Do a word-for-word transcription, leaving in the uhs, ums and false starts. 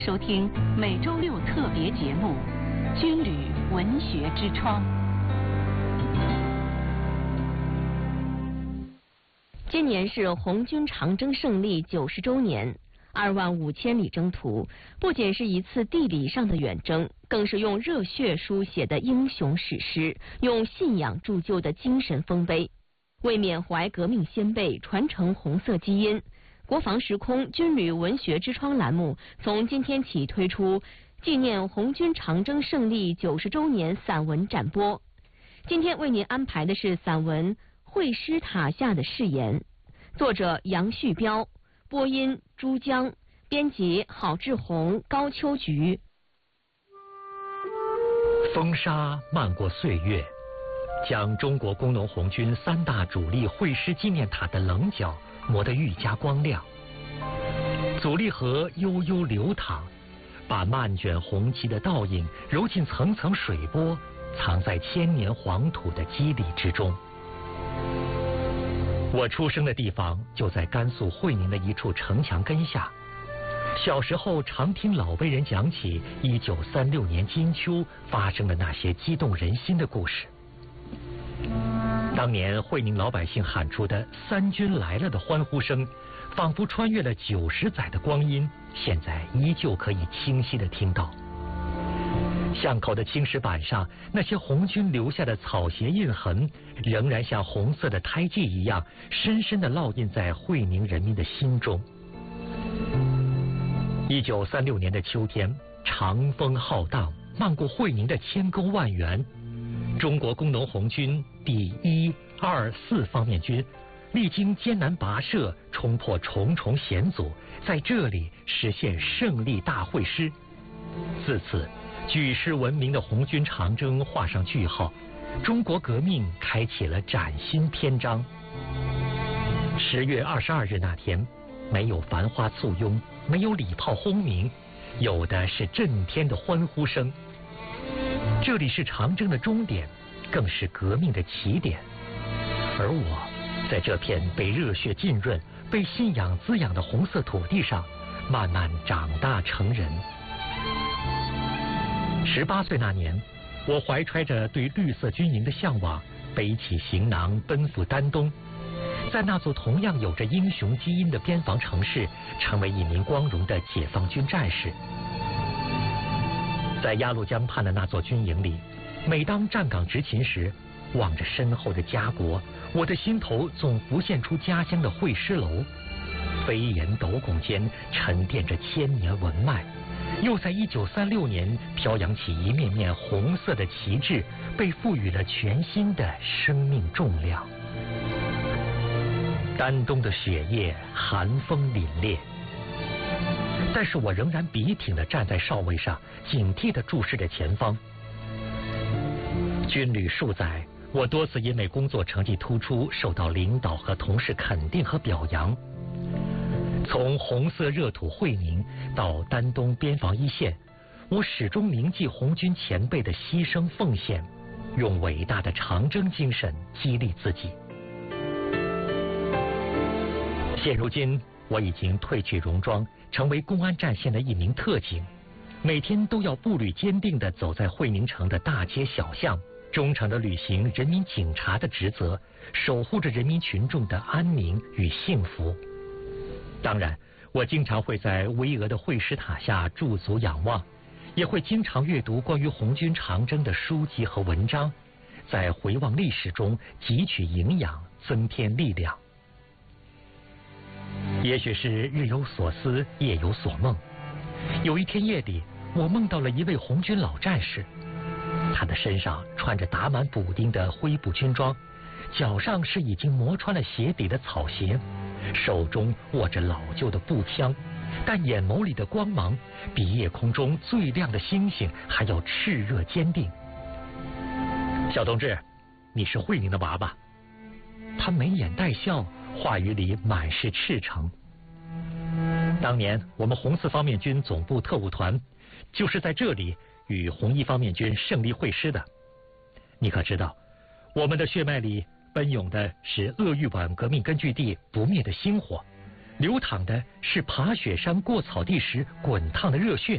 收听每周六特别节目《军旅文学之窗》。 今年是红军长征胜利九十周年，二万五千里征途不仅是一次地理上的远征，更是用热血书写的英雄史诗，用信仰铸就的精神丰碑。为缅怀革命先辈，传承红色基因，国防时空军旅文学之窗栏目从今天起推出纪念红军长征胜利九十周年散文展播。今天为您安排的是散文《会师塔下的誓言》，作者杨旭彪，播音朱江，编辑郝志宏、高秋菊。 风沙漫过岁月，将中国工农红军三大主力会师纪念塔的棱角磨得愈加光亮。阻力河悠悠流淌，把漫卷红旗的倒影揉进层层水波，藏在千年黄土的肌理之中。我出生的地方就在甘肃会宁的一处城墙根下。小时候常听老辈人讲起一九三六年金秋发生的那些激动人心的故事。当年会宁老百姓喊出的“三军来了”的欢呼声，仿佛穿越了九十载的光阴，现在依旧可以清晰地听到。巷口的青石板上，那些红军留下的草鞋印痕，仍然像红色的胎记一样，深深地烙印在会宁人民的心中。一九三六年的秋天，长风浩荡，漫过会宁的千沟万园。中国工农红军第一、二、四方面军历经艰难跋涉，冲破重重险阻，在这里实现胜利大会师。自此，举世闻名的红军长征画上句号，中国革命开启了崭新篇章。十月二十二日那天，没有繁花簇拥，没有礼炮轰鸣，有的是震天的欢呼声。这里是长征的终点，更是革命的起点。而我在这片被热血浸润、被信仰滋养的红色土地上，慢慢长大成人。十八岁那年，我怀揣着对绿色军营的向往，背起行囊奔赴丹东，在那座同样有着英雄基因的边防城市，成为一名光荣的解放军战士。在鸭绿江畔的那座军营里，每当站岗执勤时，望着身后的家国，我的心头总浮现出家乡的会师楼，飞檐斗拱间沉淀着千年文脉，又在一九三六年飘扬起一面面红色的旗帜，被赋予了全新的生命重量。丹东的雪夜寒风凛冽，但是我仍然笔挺地站在哨位上，警惕地注视着前方。军旅数载，我多次因为工作成绩突出，受到领导和同事肯定和表扬。从红色热土会宁到丹东边防一线，我始终铭记红军前辈的牺牲奉献，用伟大的长征精神激励自己。现如今，我已经褪去戎装，成为公安战线的一名特警，每天都要步履坚定地走在会宁城的大街小巷，忠诚地履行人民警察的职责，守护着人民群众的安宁与幸福。当然，我经常会在巍峨的会师塔下驻足仰望，也会经常阅读关于红军长征的书籍和文章，在回望历史中汲取营养，增添力量。也许是日有所思，夜有所梦，有一天夜里，我梦到了一位红军老战士，他的身上穿着打满补丁的灰布军装，脚上是已经磨穿了鞋底的草鞋，手中握着老旧的步枪，但眼眸里的光芒比夜空中最亮的星星还要炽热坚定。小同志，你是会宁的娃吧？他眉眼带笑，话语里满是赤诚。当年我们红四方面军总部特务团就是在这里与红一方面军胜利会师的。你可知道，我们的血脉里奔涌的是鄂豫皖革命根据地不灭的星火，流淌的是爬雪山过草地时滚烫的热血。